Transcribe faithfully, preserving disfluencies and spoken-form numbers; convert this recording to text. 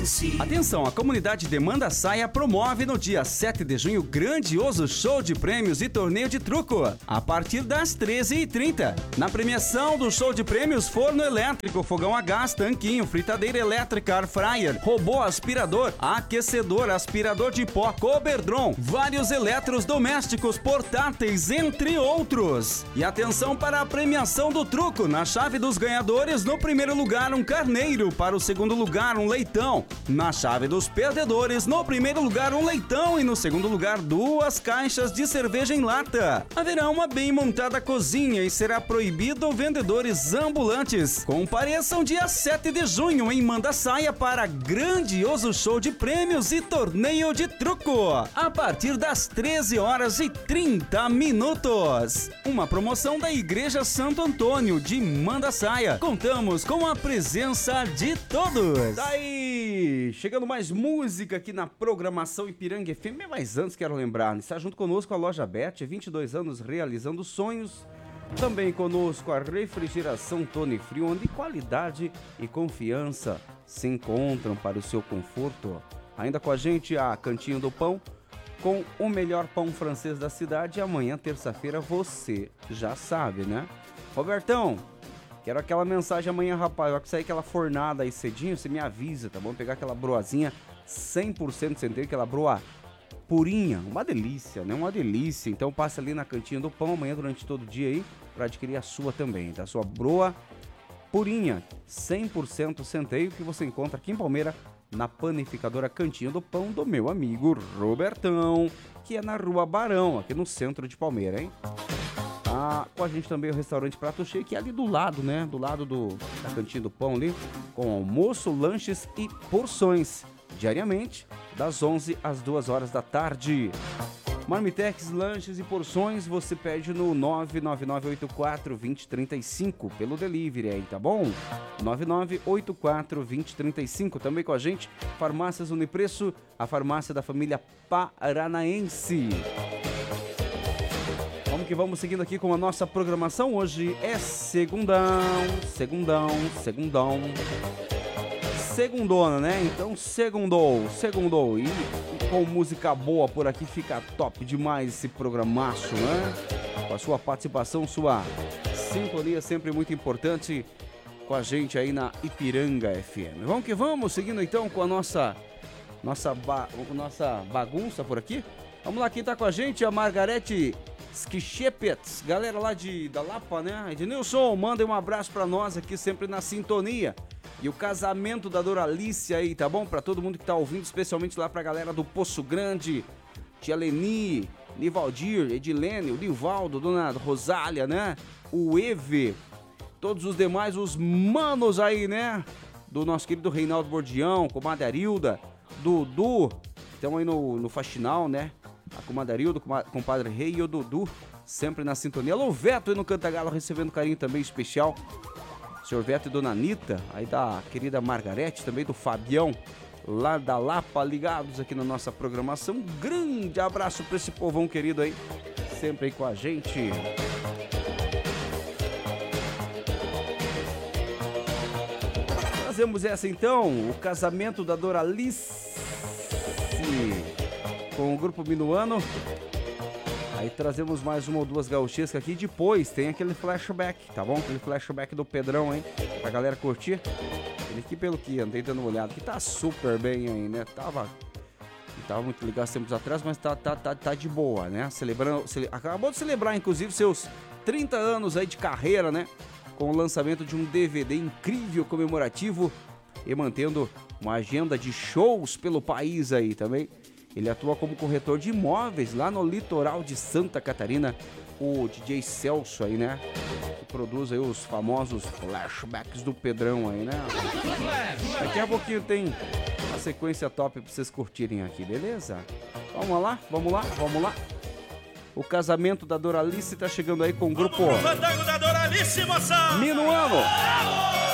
Paranaense. Atenção, a comunidade Demanda Saia promove no dia sete de junho grandioso show de prêmios e torneio de truco, a partir das treze e trinta. Na premiação do show de prêmios, forno elétrico, fogão a gás, tanquinho, fritadeira elétrica, air fryer, robô aspirador, aquecedor, aspirador de pó, Coberdron, vários eletrodomésticos portáteis, entre outros. E atenção para a premiação do truco. Na chave dos ganhadores, no primeiro lugar um carneiro, para o segundo lugar um leitão. Na chave dos perdedores, no primeiro lugar um leitão e no segundo lugar duas caixas de cerveja em lata. Haverá uma bem montada cozinha e será proibido vendedores ambulantes. Compareçam dia sete de junho em Manda Saia para grandioso show de prêmios e torneio de truco, a partir das treze horas e trinta minutos. Uma promoção da Igreja Santo Antônio de Manda Saia. Contamos com a presença de todos. Daí, chegando mais música aqui na programação Ipiranga F M, mas antes quero lembrar, está junto conosco a Loja Bet, vinte e dois anos realizando sonhos. Também conosco a Refrigeração Tony Frio, onde qualidade e confiança se encontram para o seu conforto. Ainda com a gente a Cantinho do Pão, com o melhor pão francês da cidade. E amanhã, terça-feira, você já sabe, né? Robertão, quero aquela mensagem amanhã, rapaz. Vai sair aquela fornada aí cedinho, você me avisa, tá bom? Pegar aquela broazinha cem por cento centeio, aquela broa purinha, uma delícia, né? Uma delícia. Então passa ali na Cantinha do Pão amanhã durante todo o dia aí para adquirir a sua também, tá? A sua broa purinha, cem por cento centeio, que você encontra aqui em Palmeira, na panificadora Cantinho do Pão do meu amigo Robertão, que é na Rua Barão, aqui no centro de Palmeira, hein? Ah, com a gente também o restaurante Prato Cheio, que é ali do lado, né? Do lado do, da Cantinho do Pão ali, com almoço, lanches e porções, diariamente, das onze às duas horas da tarde. Marmitex, lanches e porções, você pede no nove nove nove oito quatro dois zero três cinco pelo delivery aí, tá bom? nove nove oito quatro dois zero três cinco. Também com a gente, Farmácias Unipreço, a farmácia da família Paranaense. Vamos que vamos seguindo aqui com a nossa programação. Hoje é segundão, segundão, segundão. Segundona, né? Então segundou, segundou. E, e com música boa por aqui fica top demais esse programaço, né? Com a sua participação, sua sintonia sempre muito importante com a gente aí na Ipiranga F M. Vamos que vamos, seguindo então com a nossa, nossa, ba, nossa bagunça por aqui. Vamos lá, quem tá com a gente é a Margarete Skichepets, galera lá de, da Lapa, né? Ednilson, manda um abraço pra nós aqui, sempre na sintonia. E o casamento da Doralice aí, tá bom? Pra todo mundo que tá ouvindo, especialmente lá pra galera do Poço Grande, Tia Leni, Nivaldir, Edilene, o Nivaldo, Dona Rosália, né? O Eve, todos os demais, os manos aí, né? Do nosso querido Reinaldo Bordião, comadre Arilda, Dudu, estão aí no, no Faxinal, né? A comadre Arilda, o compadre Rei e o Dudu, sempre na sintonia. Alô, Veto aí no Cantagalo, recebendo carinho também especial. Senhor Veto e Dona Anitta, aí da querida Margarete, também do Fabião, lá da Lapa, ligados aqui na nossa programação. Um grande abraço pra esse povão querido aí, sempre aí com a gente. Trazemos essa então, o casamento da Doralice com o grupo Minuano. Aí trazemos mais uma ou duas gauchescas aqui. Depois tem aquele flashback, tá bom? Aquele flashback do Pedrão, hein? Pra galera curtir. Ele aqui, pelo que andei dando uma olhada, que tá super bem aí, né? Tava, tava muito ligado tempos atrás, mas tá, tá, tá, tá de boa, né? Celebrando, cele... Acabou de celebrar, inclusive, seus trinta anos aí de carreira, né? Com o lançamento de um D V D incrível, comemorativo, e mantendo uma agenda de shows pelo país aí também. Ele atua como corretor de imóveis lá no litoral de Santa Catarina. O D J Celso aí, né? Que produz aí os famosos flashbacks do Pedrão aí, né? Daqui a pouquinho tem uma sequência top pra vocês curtirem aqui, beleza? Vamos lá, vamos lá, vamos lá. O casamento da Doralice tá chegando aí com o grupo Fandango da Doralice, moça! Minuano.